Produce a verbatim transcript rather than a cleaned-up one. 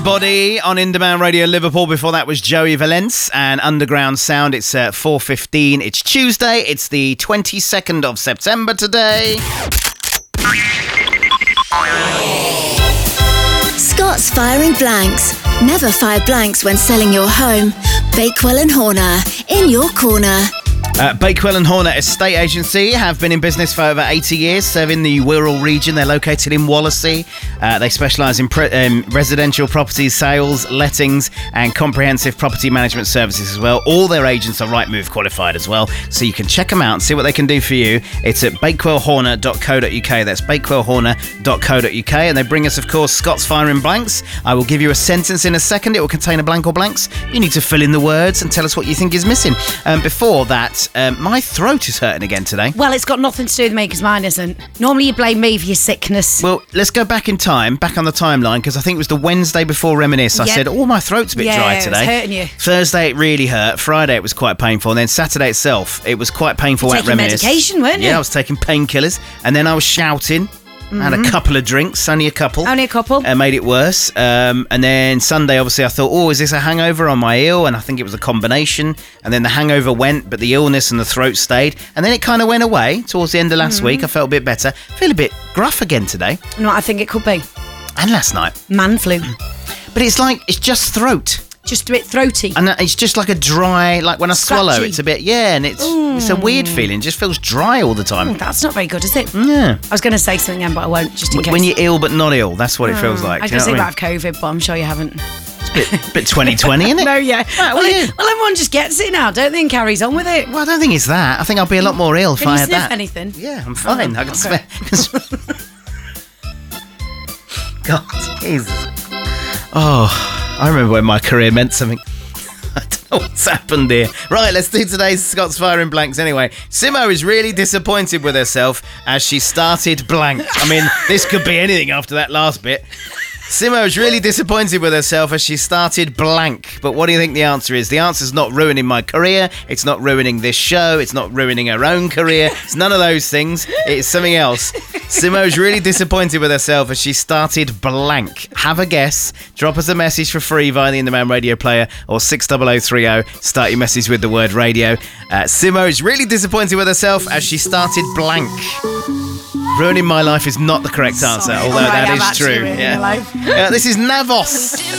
Body on In-Demand Radio Liverpool. Before that was Joey Valence and Underground Sound. It's uh, four fifteen. It's Tuesday. It's the twenty-second of September today. Scott's firing blanks. Never fire blanks when selling your home. Bakewell and Horner, in your corner. Uh, Bakewell and Horner Estate Agency have been in business for over eighty years, serving the Wirral region. They're located in Wallasey. Uh, they specialise in pre- um, residential property sales, lettings and comprehensive property management services as well. All their agents are Rightmove qualified as well, so you can check them out and see what they can do for you. It's at bakewell horner dot co dot uk. That's bakewell horner dot co dot uk. And they bring us, of course, Scott's Firing Blanks. I will give you a sentence in a second. It will contain a blank or blanks. You need to fill in the words and tell us what you think is missing. Um, before that, Um, my throat is hurting again today. Well, it's got nothing to do with me because mine isn't. Normally you blame me for your sickness. Well, let's go back in time, back on the timeline, because I think it was the Wednesday before Reminisce. I Yep. said, oh, my throat's a bit yeah, dry it today. was hurting you. Thursday, it really hurt. Friday, it was quite painful. And then Saturday itself, it was quite painful You're at taking Reminisce. medication, weren't you? Yeah, I was taking painkillers. And then I was shouting. I had a couple of drinks, only a couple. Only a couple. Uh, made it worse. Um, and then Sunday, obviously, I thought, oh, is this a hangover? Am I ill? And I think it was a combination. And then the hangover went, but the illness and the throat stayed. And then it kind of went away towards the end of last Mm-hmm. week. I felt a bit better. I feel a bit gruff again today. You know what I think it could be? And last night. Man flu. But it's like, it's just throat. Just a bit throaty. And it's just like a dry, like when I swallow, Scratchy. it's a bit, yeah, and it's it's a weird feeling. It just feels dry all the time. Oh, that's not very good, is it? Yeah. I was going to say something then, but I won't, just in case. When you're ill but not ill, that's what it feels like. I was Do you going to know say what about I mean? COVID, but I'm sure you haven't. It's a bit, bit twenty twenty, isn't it? No, yeah. Right, well, well, it- yeah. well, everyone just gets it now, don't they, and carries on with it. Well, I don't think it's that. I think I'll be a lot more ill if Can I you had sniff that. anything? Yeah, I'm fine. Oh, I can okay. smell. God, Jesus. Oh, I remember when my career meant something. I don't know what's happened here. Right, let's do today's Scott's Firing Blanks anyway. Simo is really disappointed with herself as she started blank. I mean, this could be anything after that last bit. Simo is really disappointed with herself as she started blank. But what do you think the answer is? The answer's not ruining my career. It's not ruining this show. It's not ruining her own career. It's none of those things. It's something else. Simo's really disappointed with herself as she started blank. Have a guess. Drop us a message for free via the In-Demand Radio player or six double oh three oh. Start your message with the word radio. Uh, Simo is really disappointed with herself as she started blank. Ruining my life is not the correct answer, Sorry. although Right, that I've is actually true. ruined Yeah. your life. Uh, this is Navos.